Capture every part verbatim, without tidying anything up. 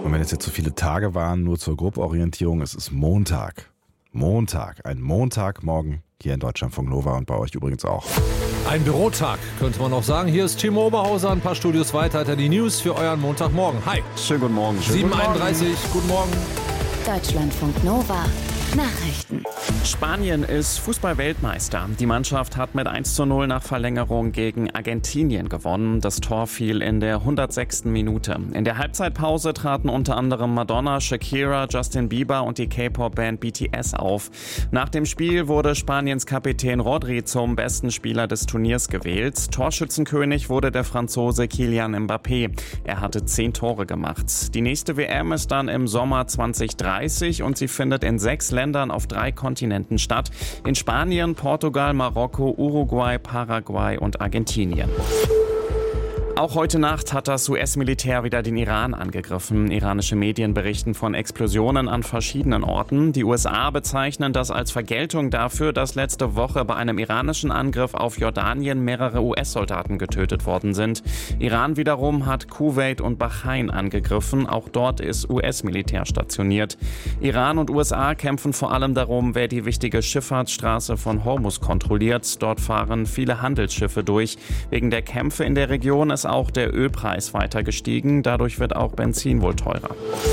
Und wenn es jetzt so viele Tage waren, nur zur Grupporientierung, es ist Montag. Montag, ein Montagmorgen hier in Deutschlandfunk Nova und bei euch übrigens auch. Ein Bürotag, könnte man auch sagen. Hier ist Timo Oberhauser, ein paar Studios weiter, hat er die News für euren Montagmorgen. Hi. Schönen guten Morgen. sieben Uhr einunddreißig, guten Morgen. Deutschlandfunk Nova. Nachrichten. Spanien ist Fußball-Weltmeister. Die Mannschaft hat mit eins zu null nach Verlängerung gegen Argentinien gewonnen. Das Tor fiel in der hundertsechsten Minute. In der Halbzeitpause traten unter anderem Madonna, Shakira, Justin Bieber und die K-Pop-Band B T S auf. Nach dem Spiel wurde Spaniens Kapitän Rodri zum besten Spieler des Turniers gewählt. Torschützenkönig wurde der Franzose Kylian Mbappé. Er hatte zehn Tore gemacht. Die nächste W M ist dann im Sommer zwanzig dreißig und sie findet in sechs Ländern auf drei Kontinenten statt. In Spanien, Portugal, Marokko, Uruguay, Paraguay und Argentinien. Auch heute Nacht hat das U S-Militär wieder den Iran angegriffen. Iranische Medien berichten von Explosionen an verschiedenen Orten. Die U S A bezeichnen das als Vergeltung dafür, dass letzte Woche bei einem iranischen Angriff auf Jordanien mehrere U S-Soldaten getötet worden sind. Iran wiederum hat Kuwait und Bahrain angegriffen. Auch dort ist U S-Militär stationiert. Iran und U S A kämpfen vor allem darum, wer die wichtige Schifffahrtsstraße von Hormuz kontrolliert. Dort fahren viele Handelsschiffe durch. Wegen der Kämpfe in der Region ist auch der Ölpreis weiter gestiegen. Dadurch wird auch Benzin wohl teurer.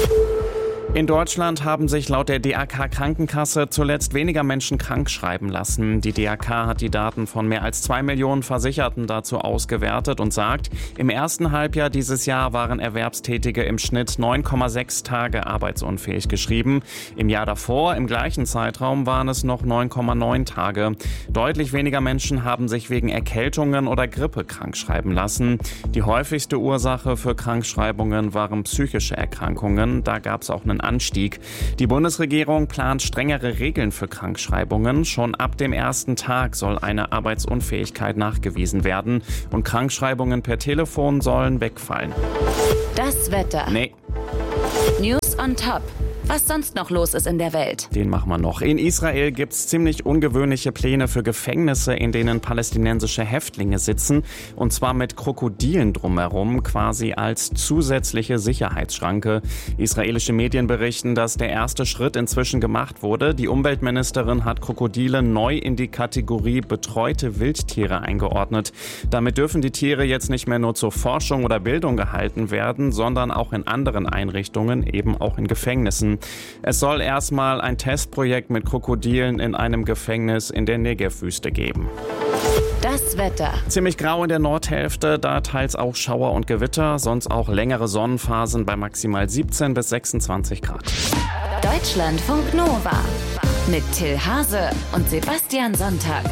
In Deutschland haben sich laut der D A K-Krankenkasse zuletzt weniger Menschen krankschreiben lassen. Die D A K hat die Daten von mehr als zwei Millionen Versicherten dazu ausgewertet und sagt, im ersten Halbjahr dieses Jahr waren Erwerbstätige im Schnitt neun Komma sechs Tage arbeitsunfähig geschrieben. Im Jahr davor, im gleichen Zeitraum, waren es noch neun Komma neun Tage. Deutlich weniger Menschen haben sich wegen Erkältungen oder Grippe krankschreiben lassen. Die häufigste Ursache für Krankschreibungen waren psychische Erkrankungen. Da gab es auch einen Anstieg. Die Bundesregierung plant strengere Regeln für Krankschreibungen. Schon ab dem ersten Tag soll eine Arbeitsunfähigkeit nachgewiesen werden und Krankschreibungen per Telefon sollen wegfallen. Das Wetter. Nee. News on top. Was sonst noch los ist in der Welt. Den machen wir noch. In Israel gibt es ziemlich ungewöhnliche Pläne für Gefängnisse, in denen palästinensische Häftlinge sitzen. Und zwar mit Krokodilen drumherum, quasi als zusätzliche Sicherheitsschranke. Israelische Medien berichten, dass der erste Schritt inzwischen gemacht wurde. Die Umweltministerin hat Krokodile neu in die Kategorie betreute Wildtiere eingeordnet. Damit dürfen die Tiere jetzt nicht mehr nur zur Forschung oder Bildung gehalten werden, sondern auch in anderen Einrichtungen, eben auch in Gefängnissen. Es soll erstmal ein Testprojekt mit Krokodilen in einem Gefängnis in der Negev-Wüste geben. Das Wetter. Ziemlich grau in der Nordhälfte, da teils auch Schauer und Gewitter, sonst auch längere Sonnenphasen bei maximal siebzehn bis sechsundzwanzig Grad. Deutschlandfunk Nova mit Till Hase und Sebastian Sonntag.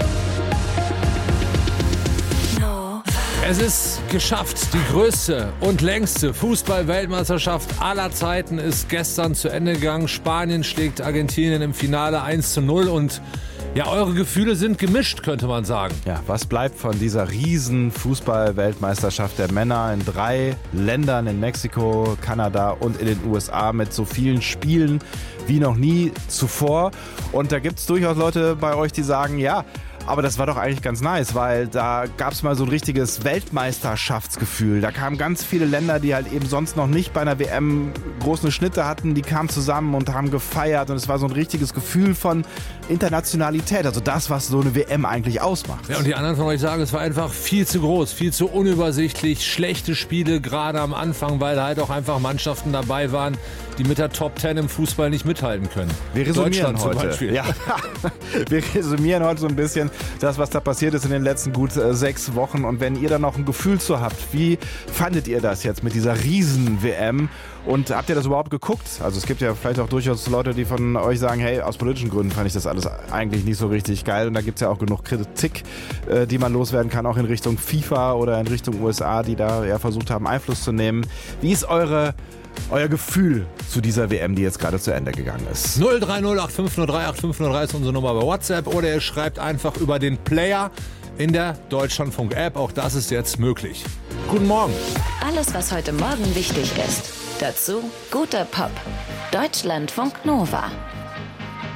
Es ist geschafft. Die größte und längste Fußball-Weltmeisterschaft aller Zeiten ist gestern zu Ende gegangen. Spanien schlägt Argentinien im Finale eins zu null und ja, eure Gefühle sind gemischt, könnte man sagen. Ja, was bleibt von dieser riesen Fußball-Weltmeisterschaft der Männer in drei Ländern, in Mexiko, Kanada und in den U S A mit so vielen Spielen wie noch nie zuvor? Und da gibt es durchaus Leute bei euch, die sagen, ja, aber das war doch eigentlich ganz nice, weil da gab es mal so ein richtiges Weltmeisterschaftsgefühl. Da kamen ganz viele Länder, die halt eben sonst noch nicht bei einer W M große Schnitte hatten, die kamen zusammen und haben gefeiert und es war so ein richtiges Gefühl von Internationalität, also das, was so eine W M eigentlich ausmacht. Ja, und die anderen von euch sagen, es war einfach viel zu groß, viel zu unübersichtlich, schlechte Spiele gerade am Anfang, weil halt auch einfach Mannschaften dabei waren, die mit der Top Ten im Fußball nicht mithalten können. Wir resümieren Deutschland heute. Zum Beispiel. Ja. Wir resümieren heute so ein bisschen das, was da passiert ist in den letzten gut äh, sechs Wochen. Und wenn ihr da noch ein Gefühl zu habt, wie fandet ihr das jetzt mit dieser Riesen-W M? Und habt ihr das überhaupt geguckt? Also es gibt ja vielleicht auch durchaus Leute, die von euch sagen, hey, aus politischen Gründen fand ich das alles eigentlich nicht so richtig geil. Und da gibt es ja auch genug Kritik, äh, die man loswerden kann, auch in Richtung FIFA oder in Richtung U S A, die da ja versucht haben, Einfluss zu nehmen. Wie ist eure Euer Gefühl zu dieser W M, die jetzt gerade zu Ende gegangen ist? null drei null acht fünf null drei acht fünf null drei ist unsere Nummer bei WhatsApp oder ihr schreibt einfach über den Player in der Deutschlandfunk-App. Auch das ist jetzt möglich. Guten Morgen. Alles, was heute Morgen wichtig ist. Dazu guter Pop. Deutschlandfunk Nova.